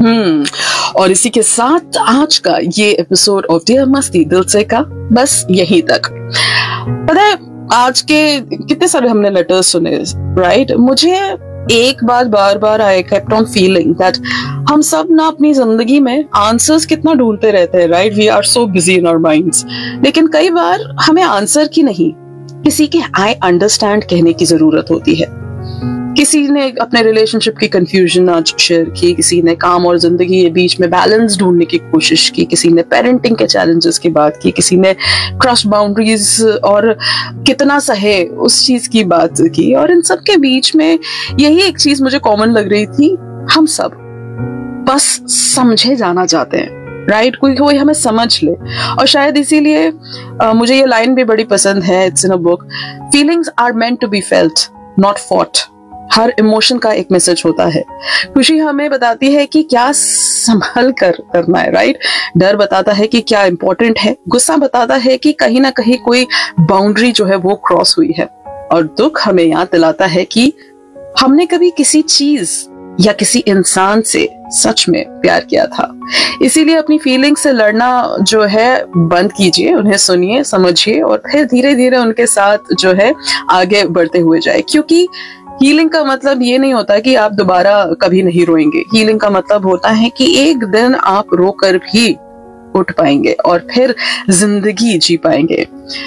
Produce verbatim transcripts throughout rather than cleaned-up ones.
हम्म और इसी के साथ आज का ये एपिसोड ऑफ डियर मस्ती दिल से का बस यहीं तक। पता है आज के कितने सारे हमने लेटर्स सुने, राइट? मुझे एक बार बार बार I kept on feeling that हम सब ना अपनी जिंदगी में आंसर्स कितना ढूंढते रहते हैं, right? We are so busy in our minds, लेकिन कई बार हमें आंसर की नहीं, किसी के आई अंडरस्टैंड कहने की जरूरत होती है। किसी ने अपने रिलेशनशिप की कंफ्यूजन आज शेयर की, किसी ने काम और जिंदगी के बीच में बैलेंस ढूंढने की कोशिश की, किसी ने पेरेंटिंग के चैलेंजेस की बात की, किसी ने ट्रस्ट बाउंड्रीज और कितना सहे उस चीज की बात की। और इन सब के बीच में यही एक चीज मुझे कॉमन लग रही थी, हम सब बस समझे जाना चाहते हैं, राइट? कोई कोई हमें समझ ले। और शायद इसीलिए uh, मुझे ये लाइन भी बड़ी पसंद है, it's in a book, feelings are meant to be felt not fought. Her emotion का एक मैसेज होता है। खुशी हमें बताती है कि क्या संभल कर करना है, राइट? डर बताता है कि क्या इंपॉर्टेंट है, गुस्सा बताता है कि कहीं ना कहीं कोई बाउंड्री जो है वो क्रॉस हुई है, और दुख हमें याद दिलाता है कि हमने कभी किसी चीज या किसी इंसान से सच में प्यार किया था। इसीलिए अपनी फीलिंग से लड़ना जो है बंद कीजिए, उन्हें सुनिए, समझिए और फिर धीरे धीरे उनके साथ जो है आगे बढ़ते हुए जाए। क्योंकि हीलिंग का मतलब ये नहीं होता कि आप दोबारा कभी नहीं रोएंगे। हीलिंग का मतलब होता है कि एक दिन आप रोकर भी उठ पाएंगे और फिर जिंदगी जी पाएंगे।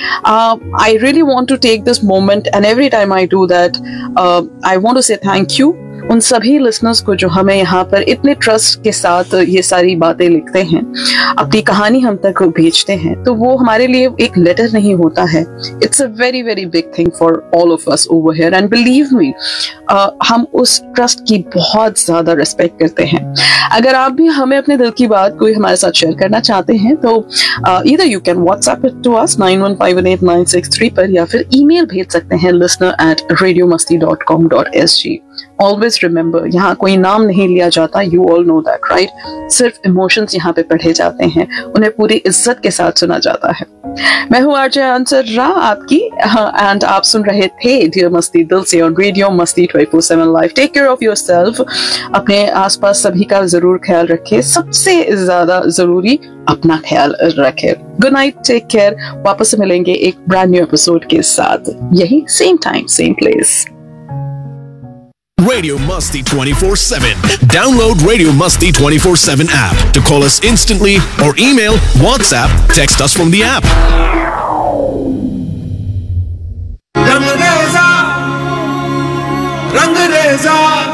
I really want to take this moment and every time I do that I want to से थैंक यू उन सभी लिसनर्स को जो हमें यहाँ पर इतने ट्रस्ट के साथ ये सारी बातें लिखते हैं, अपनी कहानी हम तक भेजते हैं। तो वो हमारे लिए एक लेटर नहीं होता है, it's a very very big thing for all of us over here and believe me, हम उस ट्रस्ट की बहुत ज्यादा रिस्पेक्ट करते हैं। अगर आप भी हमें अपने दिल की बात कोई हमारे साथ शेयर करना चाहते हैं तो either you can WhatsApp it to us nine one five one eight nine six three पर, या फिर ईमेल भेज सकते हैं लिसनर एट रेडियो मस्ती dot com dot S G. Always remember, यहाँ कोई नाम नहीं लिया जाता, you all know that, right? सिर्फ इमोशंस यहाँ पे पढ़े जाते हैं, उन्हें पूरी इज्जत के साथ सुना जाता है। मैं हूँ आरजे आंसर आपकी, एंड आप सुन रहे थे डियर मस्ती दिल से ऑन रेडियो मस्ती twenty four seven live. Take care of yourself, अपने आसपास सभी का जरूर ख्याल रखें, सबसे ज्यादा जरूरी अपना ख्याल रखें। Good night, take care. वापस मिलेंगे एक ब्रांड न्यू एपिसोड के साथ, यही same time same place. Radio Musty twenty-four seven. Download Radio Musty twenty-four seven app to call us instantly or email, WhatsApp, text us from the app.